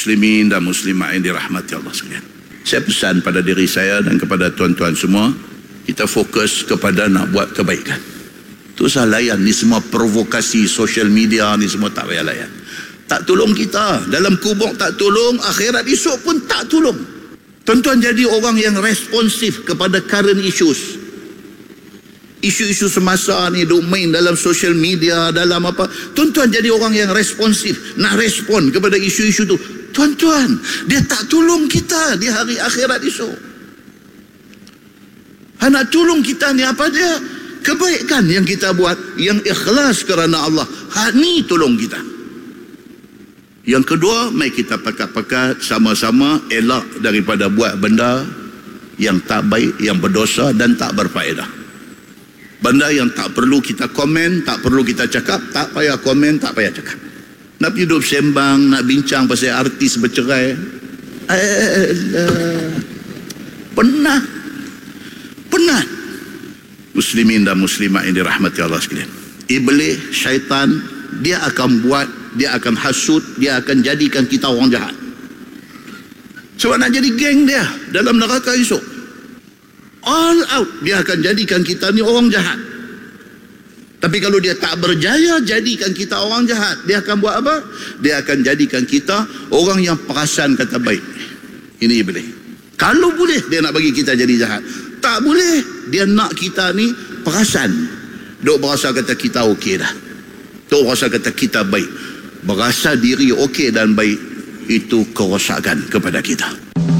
Muslimin dan muslimat yang dirahmati Allah sekalian, saya pesan pada diri saya dan kepada tuan-tuan semua, kita fokus kepada nak buat kebaikan. Tu usah layan ni semua provokasi social media ni semua, tak payah layan. Tak tolong kita, dalam kubur tak tolong, akhirat esok pun tak tolong. Tuan-tuan jadi orang yang responsif kepada current issues. Isu-isu semasa ni duk main dalam social media, dalam apa. Tuan-tuan jadi orang yang responsif, nak respon kepada isu-isu tu. Tuan-tuan, dia tak tolong kita di hari akhirat esok. Nak tolong kita ni apa dia? Kebaikan yang kita buat, yang ikhlas kerana Allah. Ni tolong kita. Yang kedua, mari kita pakat-pakat sama-sama elak daripada buat benda yang tak baik, yang berdosa dan tak berfaedah. Benda yang tak perlu kita komen, tak perlu kita cakap, tak payah komen, tak payah cakap. Nak hidup sembang, nak bincang pasal artis bercerai. Penat. Muslimin dan muslimat yang dirahmati Allah sekalian, iblis, syaitan, dia akan buat, dia akan hasut, dia akan jadikan kita orang jahat. Sebab nak jadi geng dia dalam neraka esok. All out, dia akan jadikan kita ni orang jahat. Tapi kalau dia tak berjaya jadikan kita orang jahat, dia akan buat apa? Dia akan jadikan kita orang yang perasan kata baik. Ini iblis. Kalau boleh dia nak bagi kita jadi jahat. Tak boleh, dia nak kita ni perasan. Duk berasa kata kita okey dah. Duk berasa kata kita baik. Berasa diri okey dan baik, itu kerosakan kepada kita.